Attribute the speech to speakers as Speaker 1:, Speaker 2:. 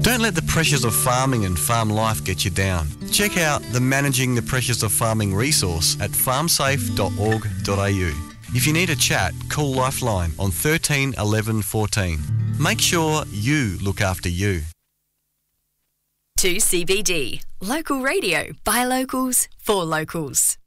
Speaker 1: Don't let the pressures of farming and farm life get you down. Check out the Managing the Pressures of Farming resource at farmsafe.org.au. If you need a chat, call Lifeline on 13 11 14. Make sure you look after you.
Speaker 2: 2CBD, local radio by locals for locals.